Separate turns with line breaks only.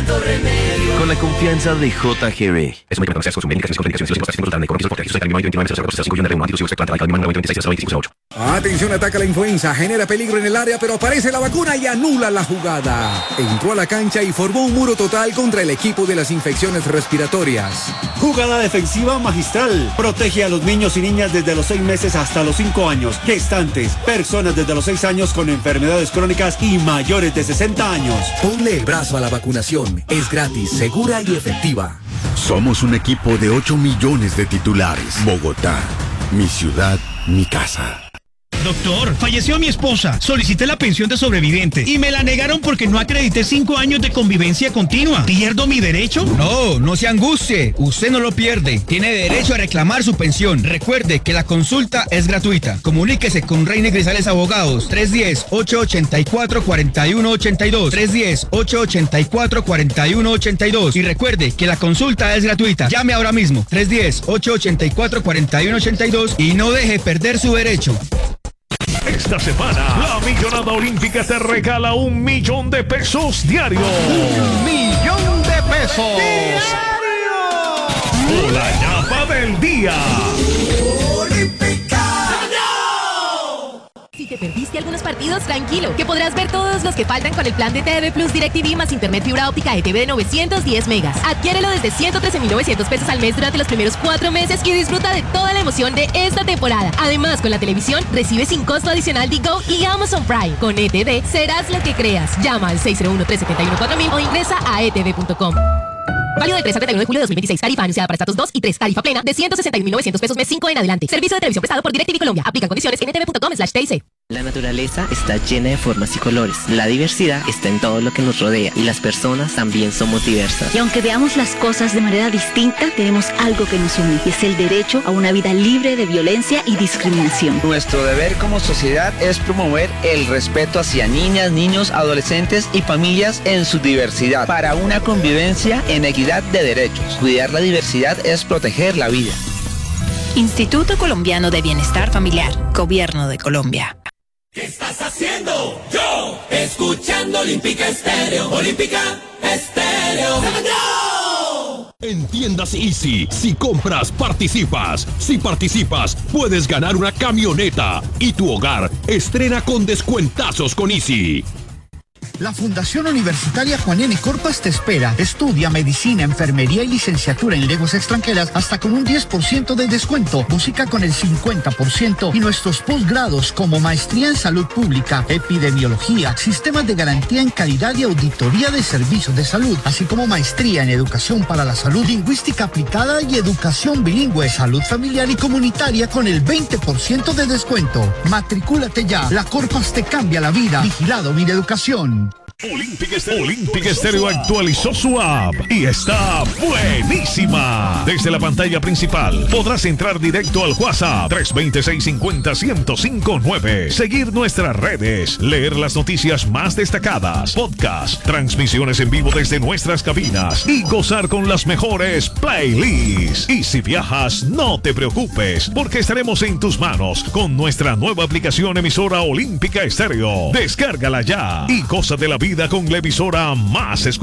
santo remedio.
Con la confianza de JGB. Es un medicamento de con medicaciones con medicaciones y portales
Atención, ataca la influenza, genera peligro en el área, pero aparece la vacuna y anula la jugada. Entró a la cancha y formó un muro total contra el equipo de las infecciones respiratorias.
Jugada defensiva magistral. Protege a los niños y niñas desde los 6 meses hasta los 5 años. Gestantes, personas desde los 6 años con enfermedades crónicas y mayores de 60 años.
Ponle el brazo a la vacunación. Es gratis, segura y efectiva.
Somos un equipo de 8 millones de titulares. Bogotá, mi ciudad, mi casa.
Doctor, falleció mi esposa. Solicité la pensión de sobreviviente y me la negaron porque no acredité 5 años de convivencia continua. ¿Pierdo mi derecho?
No se angustie. Usted no lo pierde. Tiene derecho a reclamar su pensión. Recuerde que la consulta es gratuita. Comuníquese con Reina Grisales Abogados. 310-884-4182. 310-884-4182. Y recuerde que la consulta es gratuita. Llame ahora mismo. 310-884-4182 y no deje perder su derecho.
Esta semana, la Millonada Olímpica te regala $1.000.000 diario.
$1.000.000
diario. O la ñapa del día.
Si te perdiste algunos partidos, tranquilo, que podrás ver todos los que faltan con el plan de TV Plus DirecTV más internet fibra óptica ETV de 910 megas. Adquiérelo desde $113,900 al mes durante los primeros 4 meses y disfruta de toda la emoción de esta temporada. Además, con la televisión, recibe sin costo adicional Digo y Amazon Prime. Con ETV, serás lo que creas. Llama al 601-371-4000 o ingresa a etv.com. Válido del 3 al 31 de julio de 2026. Tarifa anunciada para estatus 2 y 3. Tarifa plena de $161,900 mes 5 en adelante. Servicio de televisión prestado por DirecTV Colombia. Aplican condiciones en etv.com/TIC.
La naturaleza está llena de formas y colores. La diversidad está en todo lo que nos rodea y las personas también somos diversas.
Y aunque veamos las cosas de manera distinta, tenemos algo que nos une y es el derecho a una vida libre de violencia y discriminación.
Nuestro deber como sociedad es promover el respeto hacia niñas, niños, adolescentes y familias en su diversidad para una convivencia en equidad de derechos. Cuidar la diversidad es proteger la vida.
Instituto Colombiano de Bienestar Familiar. Gobierno de Colombia.
¿Qué estás haciendo? Yo, escuchando Olímpica Estéreo. Olímpica Estéreo. ¡No!
En Tiendas Easy, si compras, participas. Si participas, puedes ganar una camioneta. Y tu hogar estrena con descuentazos con Easy.
La Fundación Universitaria Juan N. Corpas te espera. Estudia medicina, enfermería y licenciatura en lenguas extranjeras hasta con un 10% de descuento. Música con el 50% y nuestros posgrados como maestría en salud pública, epidemiología, sistemas de garantía en calidad y auditoría de servicios de salud, así como maestría en educación para la salud, lingüística aplicada y educación bilingüe, salud familiar y comunitaria con el 20% de descuento. Matricúlate ya. La Corpas te cambia la vida. Vigilado Mineducación.
Olímpica Estéreo actualizó su app y está buenísima. Desde la pantalla principal podrás entrar directo al WhatsApp 320-650-1059, seguir nuestras redes, leer las noticias más destacadas, podcast, transmisiones en vivo desde nuestras cabinas y gozar con las mejores playlists. Y si viajas, no te preocupes, porque estaremos en tus manos con nuestra nueva aplicación emisora Olímpica Estéreo. Descárgala ya y goza de la vida con la emisora más escuchada.